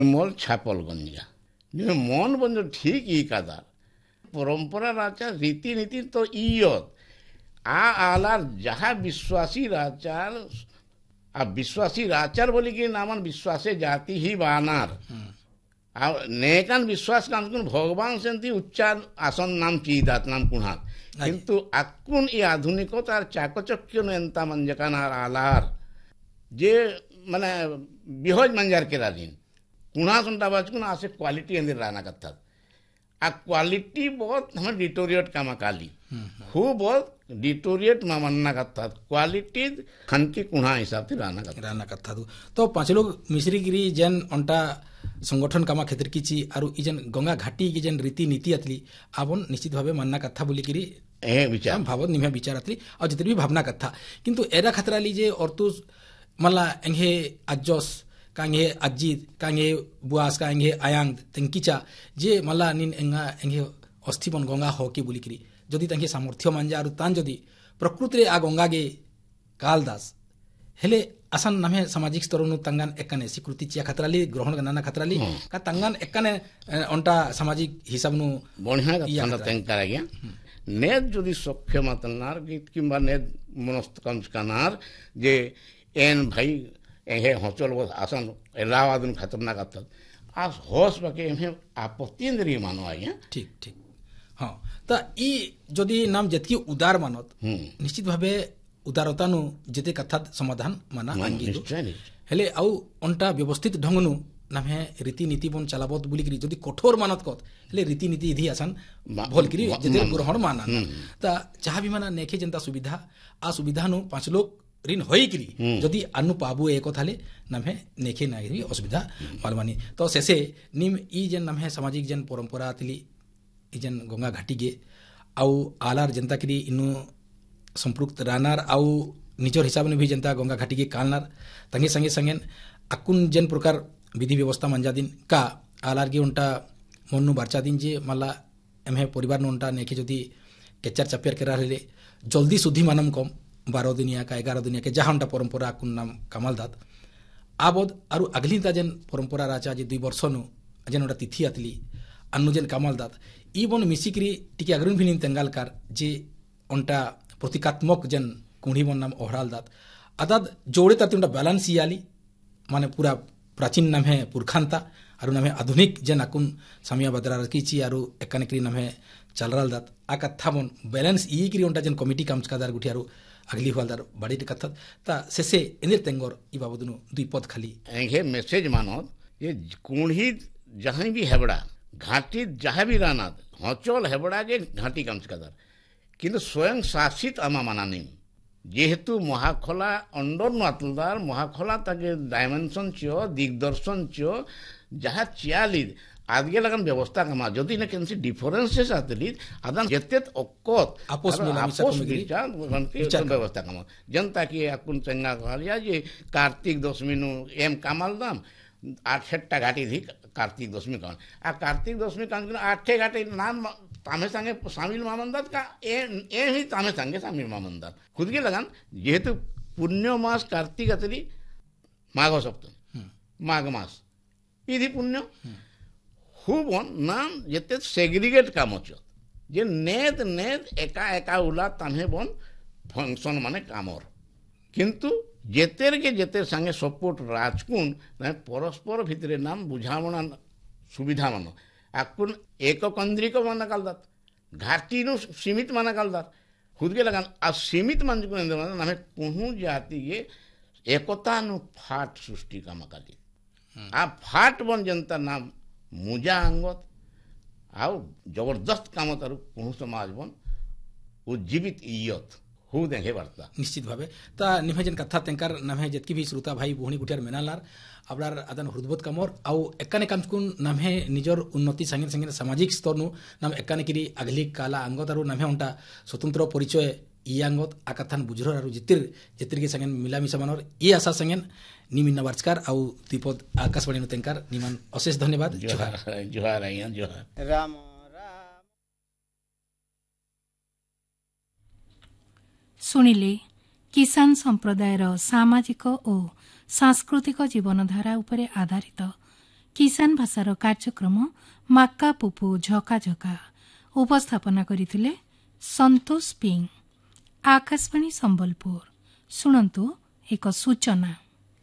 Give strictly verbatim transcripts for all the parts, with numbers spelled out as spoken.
मोल छापल गंजा जो मन बंद ठीक ई कादार परंपरा राचा रीतिनीति तो इयत आ आलार जहाँ विश्वासी राचार आ विश्वासी राचार बोली कि नामन विश्वासे जाति ही बानार आ नेकान विश्वास कान भगवान सेंती उच्चार आसन नाम चीदात नाम कुणात किंतु आकुन ई आधुनिकतार चाकचक्य एंता मंजकानार आलार जे माने बिहज मंजार के राजीन कुणा सुनता बाचकुन आसे क्वालिटी अंदर राना कथा आ क्वालिटी बहुत हम डिटोरिएट कामा काली हु बहुत डिटोरिएट मा मन्ना कथा क्वालिटी खनकी कुणा हिसाब से राना कथा राना कथा दु तो पांच लोग मिश्री गिरी जन अंटा संगठन कामा क्षेत्र किछि आरु ई जन गंगा घाटी की जन रीति नीति आतली आबन निश्चित भावे मानना कथा बोली गिरी ए विचार भाव निम्या विचार आतली और जितने भी भावना कथा किंतु एरा खतरा लीजे और तू मला एंगे अजस कांगे अजीत कांगे बुआस कांगे आयांग तेंकिचा जे मला निन एंगा एंगे अस्थिबन गंगा होके बोली गिरी जदि तांके सामर्थ्य मांजा आरु तान जदि प्रकृति रे आ गंगा गे कालदास हेले आसान नामे सामाजिक स्तरनु तंगान एकने स्वीकृति चिया खतराली ग्रहण गनाना खतराली का तंगान एकने अंटा सामाजिक हिसाबनु बढ़िया गथाना तेंकारा गया नेद जदि सक्षम मतनार गीत किंबा नेद मनस्तकंस कानार जे एन भाई एहे हचल बस आसान इलाहाबाद खतरनाक आता आज होश बाके एमे आपत्ति इंद्रिय मानो आया ठीक ठीक हाँ तो ई जदि नाम जतकी उदार मानत निश्चित भावे उदारतानु जेते कथा समाधान माना आंगी हेले आउ अंटा व्यवस्थित ढंगनु नामे रीतिनीति बन चलाबत बोली करी जदि कठोर मानत कत हेले रीतिनीति इधि आसान भल करी जेते ग्रहण माना ता चाहा भी माना नेखे जनता सुविधा आ सुविधानु पांच लोग ऋण होई करी जदि आनु पाबु एक थाले नामे नेखे नागरी असुविधा मालमानी तो शेषे निम ई जन नामे सामाजिक जन परंपरा आतली ई जन गंगा घाटी गे आउ आलार जनता करी इनु संपृक्त रानार आउ निजर हिसाब ने भी जनता गंगा घाटी के कालनार तंगे संगे संगे अकुन जन प्रकार विधि व्यवस्था मंजा दिन का आलार के उनटा मनु बारचा दिन जे माला एमे परिवार न उनटा नेखे जदि केचार चापियर के रहले जल्दी शुद्धि मानम कम बारह दुनिया का ग्यारह दुनिया के जहाँ उनटा परंपरा अकुन नाम कमाल दात आबोद आरु अगली जन परंपरा राजा जे दुई वर्ष नु जन उनटा तिथि आतली अन्नु जन कमाल दात ई बन मिसिकरी टिके अग्रन भी तेंगालकार जे उनटा प्रतीकात्मक जन कुंडी बन नाम ओहराल दात अदाद जोड़े ताती उनटा बैलेंस याली माने पूरा प्राचीन नाम है पुरखानता आरु नाम है आधुनिक जन अकुन सामिया बदरा रकीची आरु एकने नाम है चलराल दात आ कथा बन बैलेंस ई करी उनटा जन कमिटी कामचकादार गुठी आरु अगली हवालदार बड़ी कथा ता सेसे एने तेंगोर ई बाबदनु दुई पद खाली एंगे मैसेज मानो ये कुंडी जहां भी हेबड़ा घाटी जहाँ भी रहना हचल हेबड़ा के घाटी कामचकादार किंतु स्वयं शासित आमा माना नहीं जेहेतु महाखला अंडर नातलदार महाखला ताके डायमेंशन चो दिग्दर्शन चो जहाँ चियाली आदगे लगन व्यवस्था कमा जदि न केनसी डिफरेंसेस आतली आदन जेतेत ओक्कोत आपस में आपस विचार व्यवस्था कमा जनता की अकुन चंगा कहलिया जे कार्तिक दशमी नु एम कमाल दाम आठटा घाटी थी कार्तिक दशमी कान आ कार्तिक दशमी कान आठे घाटी नाम तामे संगे शामिल मामंदात का ए ए ही तामे संगे शामिल मामंदात खुद के लगन जेहेतु पुण्य मास कार्तिक अतली माघ सप्तमी माघ मास इधि पुण्य हुबन नाम जेते सेग्रीगेट काम छ जे नेत नेत एका एका उला तामे बन फंक्शन माने कामर किंतु जेतेर के जेतेर संगे सपोर्ट राजकुन परस्पर भितरे नाम बुझावना सुविधा मान आकुन एक केंद्रिक माना कालदात घाटी नु सीमित माना कालदात खुद के लगान आ सीमित मान को नामे कुहू जाति के एकता नु फाट सृष्टि का मकाली आ फाट बन जनता नाम मुजा अंगत आउ जबरदस्त काम तारु कुहू समाज बन उज्जीवित इयत हु देखे वार्ता निश्चित भावे ता निभजन कथा तेंकार नामे जतकी भी श्रोता भाई बुहनी गुटियार मेनालार आपलार आदान हृदबोध कामर आउ एकाने कामकुन नामे निजर उन्नति संगे संगे सामाजिक स्तर नु नाम एकाने किरी अगली काला अंगत आरु नामे उनटा स्वतंत्र परिचय ई अंगत आकथान बुझर आरु जितिर जितिर के संगे मिलामिशा मानर ई आशा संगे निमिन नवाजकार आउ दीपद आकाशवाणी नु तेंकार निमान अशेष धन्यवाद जोहार जोहार आइया जोहार राम शुणिले किसान संप्रदायर सामाजिक और सांस्कृतिक जीवनधारा उपरे आधारित କିଷାନ ଭାଷାର କାର୍ଯ୍ୟକ୍ରମ ମାକା ପୁପୁ ଝକା ଝକା ଉପସ୍ଥାପନା କରିଥିଲେ ସନ୍ତୋଷ ପିଂ। ଆକାଶବାଣୀ ସମ୍ବଲପୁର। ଶୁଣନ୍ତୁ ଏକ ସୂଚନା।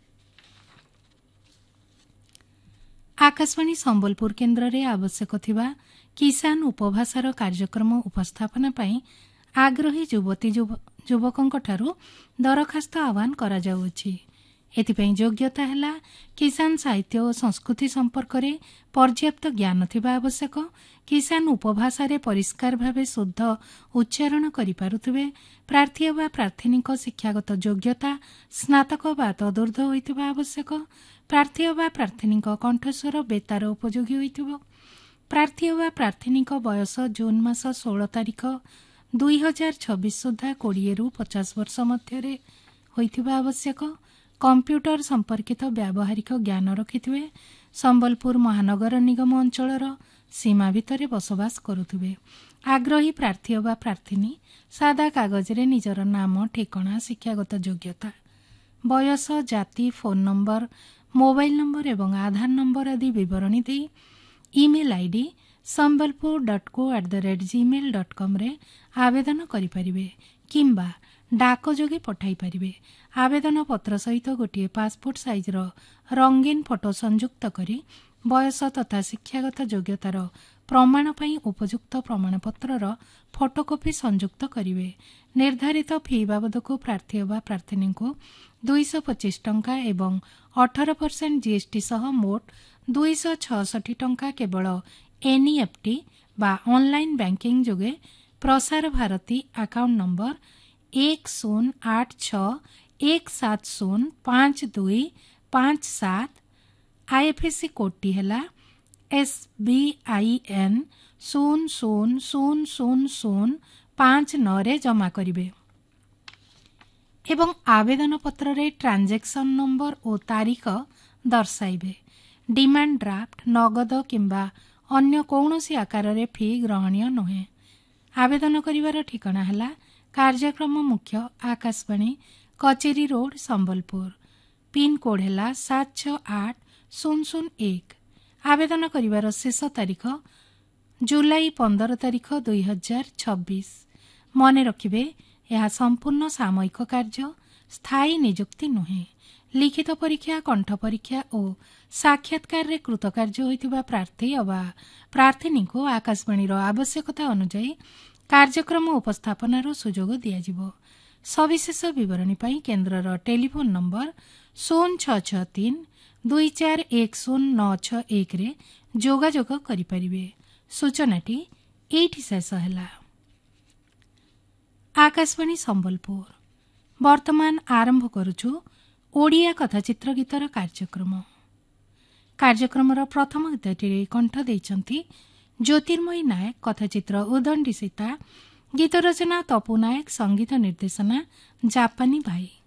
ଆକାଶବାଣୀ ସମ୍ବଲପୁର କେନ୍ଦ୍ରରେ ଆବଶ୍ୟକ ଥିବା କିଷାନ ଉପଭାଷାର କାର୍ଯ୍ୟକ୍ରମ ଉପସ୍ଥାପନା ପାଇଁ ଆଗ୍ରହୀ ଯୁବତୀ ଯୁବକଙ୍କଠାରୁ ଦରଖାସ୍ତ ଆହ୍ୱାନ କରାଯାଉଅଛି। ଏଥିପାଇଁ ଯୋଗ୍ୟତା ହେଲା କିଷାନ ସାହିତ୍ୟ ଓ ସଂସ୍କୃତି ସମ୍ପର୍କରେ ପର୍ଯ୍ୟାପ୍ତ ଜ୍ଞାନ ଥିବା ଆବଶ୍ୟକ, କିଷାନ ଉପଭାଷାରେ ପରିଷ୍କାର ଭାବେ ଶୁଦ୍ଧ ଉଚ୍ଚାରଣ କରିପାରୁଥିବେ, ପ୍ରାର୍ଥୀ ବା ପ୍ରାର୍ଥିନୀଙ୍କ ଶିକ୍ଷାଗତ ଯୋଗ୍ୟତା ସ୍ନାତକ ବା ତଦୁର୍ଦ୍ଧ୍ୱ ହୋଇଥିବା ଆବଶ୍ୟକ, ପ୍ରାର୍ଥୀ ବା ପ୍ରାର୍ଥିନୀଙ୍କ କଣ୍ଠସ୍ୱର ବେତାର ଉପଯୋଗୀ ହୋଇଥିବ, ପ୍ରାର୍ଥୀ ବା ପ୍ରାର୍ଥିନୀଙ୍କ ବୟସ ଜୁନ୍ ମାସ ଷୋହଳ ତାରିଖ ଦୁଇ ହଜାର ଛବିଶ ସୁଦ୍ଧା କୋଡ଼ିଏରୁ ପଚାଶ ବର୍ଷ ମଧ୍ୟରେ ହୋଇଥିବା ଆବଶ୍ୟକ, କମ୍ପ୍ୟୁଟର ସମ୍ପର୍କିତ ବ୍ୟାବହାରିକ ଜ୍ଞାନ ରଖିଥିବେ, ସମ୍ବଲପୁର ମହାନଗର ନିଗମ ଅଞ୍ଚଳର ସୀମା ଭିତରେ ବସବାସ କରୁଥିବେ। ଆଗ୍ରହୀ ପ୍ରାର୍ଥୀ ବା ପ୍ରାର୍ଥିନୀ ସାଦା କାଗଜରେ ନିଜର ନାମ, ଠିକଣା, ଶିକ୍ଷାଗତ ଯୋଗ୍ୟତା, ବୟସ, ଜାତି, ଫୋନ୍ ନମ୍ବର, ମୋବାଇଲ୍ ନମ୍ବର ଏବଂ ଆଧାର ନମ୍ବର ଆଦି ବିବରଣୀ ଦେଇ email ID Sambalpur dot co at the rate Gmail dot କମ୍ରେ ଆବେଦନ କରିପାରିବେ କିମ୍ବା ଡାକ ଯୋଗେ ପଠାଇ ପାରିବେ। ଆବେଦନ ପତ୍ର ସହିତ ଗୋଟିଏ ପାସପୋର୍ଟ ସାଇଜ୍ର ରଙ୍ଗୀନ ଫଟୋ ସଂଯୁକ୍ତ କରି ବୟସ ତଥା ଶିକ୍ଷାଗତ ଯୋଗ୍ୟତାର ପ୍ରମାଣ ପାଇଁ ଉପଯୁକ୍ତ ପ୍ରମାଣପତ୍ରର ଫଟୋକପି ସଂଯୁକ୍ତ କରିବେ। ନିର୍ଦ୍ଧାରିତ ଫି ବାବଦକୁ ପ୍ରାର୍ଥୀ ବା ପ୍ରାର୍ଥିନୀଙ୍କୁ ଦୁଇଶହ ପଚିଶ ଟଙ୍କା ଏବଂ ଅଠର ପରସେଣ୍ଟ ଜିଏସ୍ଟି ସହ ମୋଟ ଦୁଇଶହ ଛଅଷଠି ଟଙ୍କା କେବଳ ଏନ୍ଇଏଫ୍ଟି ବା ଅନଲାଇନ୍ ବ୍ୟାଙ୍କିଂ ଯୋଗେ ପ୍ରସାର ଭାରତୀ ଆକାଉଣ୍ଟ ନମ୍ବର ଏକ ଶୂନ ଆଠ ଛଅ ଏକ ସାତ ଶୂନ ପାଞ୍ଚ ଦୁଇ ପାଞ୍ଚ ସାତ, ଆଇଏଫ୍ଏସ୍ସି କୋଡ୍ଟି ହେଲା ଏସ୍ ବି ଆଇ ଏନ୍ ଶୂନ ଶୂନ ଶୂନ ଶୂନ ଶୂନ ପାଞ୍ଚ ନଅରେ ଜମା କରିବେ ଏବଂ ଆବେଦନ ପତ୍ରରେ ଟ୍ରାଞ୍ଜାକ୍ସନ୍ ନମ୍ବର ଓ ତାରିଖ ଦର୍ଶାଇବେ। ଡିମାଣ୍ଡ ଡ୍ରାଫ୍ଟ, ନଗଦ କିମ୍ବା ଅନ୍ୟ କୌଣସି ଆକାରରେ ଫି ଗ୍ରହଣୀୟ ନୁହେଁ। ଆବେଦନ କରିବାର ଠିକଣା ହେଲା କାର୍ଯ୍ୟକ୍ରମ ମୁଖ୍ୟ, ଆକାଶବାଣୀ, କଚେରୀ ରୋଡ୍, ସମ୍ବଲପୁର। ପିନ୍କୋଡ୍ ହେଲା ସାତ ଛଅ ଆଠ ଶୂନ ଶୂନ ଏକ। ଆବେଦନ କରିବାର ଶେଷ ତାରିଖ ଜୁଲାଇ ପନ୍ଦର ତାରିଖ ଦୁଇ ହଜାର ଛବିଶ। ମନେ ରଖିବେ, ଏହା ସମ୍ପୂର୍ଣ୍ଣ ସାମୟିକ କାର୍ଯ୍ୟ, ସ୍ଥାୟୀ ନିଯୁକ୍ତି ନୁହେଁ। ଲିଖିତ ପରୀକ୍ଷା, କଣ୍ଠ ପରୀକ୍ଷା ଓ ସାକ୍ଷାତକାରରେ କୃତକାର୍ଯ୍ୟ ହୋଇଥିବା ପ୍ରାର୍ଥୀ ଅବା ପ୍ରାର୍ଥିନୀଙ୍କୁ ଆକାଶବାଣୀର ଆବଶ୍ୟକତା ଅନୁଯାୟୀ କାର୍ଯ୍ୟକ୍ରମ ଉପସ୍ଥାପନାର ସୁଯୋଗ ଦିଆଯିବ। ସବିଶେଷ ବିବରଣୀ ପାଇଁ କେନ୍ଦ୍ରର ଟେଲିଫୋନ୍ ନମ୍ବର ଶୂନ ଛଅ ଛଅ ତିନି ଦୁଇ ଚାରି ଏକ ଶୂନ ନଅ ଛଅ ଏକରେ ଯୋଗାଯୋଗ କରିପାରିବେ। ସୂଚନାଟି ଏଇଠି ଶେଷ ହେଲା। ଆକାଶବାଣୀ ସମ୍ବଲପୁର। ବର୍ତ୍ତମାନ ଆରମ୍ଭ କରୁଛୁ ଓଡ଼ିଆ କଥାଚିତ୍ର ଗୀତର କାର୍ଯ୍ୟକ୍ରମ। କାର୍ଯ୍ୟକ୍ରମର ପ୍ରଥମ ଗୀତଟିରେ କଣ୍ଠ ଦେଇଛନ୍ତି ଜ୍ୟୋତିର୍ମୟୀ ନାୟକ, କଥାଚିତ୍ର ଉଦଣ୍ଡି ସୀତା, ଗୀତ ରଚନା ତପୁ ନାୟକ, ସଙ୍ଗୀତ ନିର୍ଦ୍ଦେଶନା ଜାପାନୀ ଭାଇ।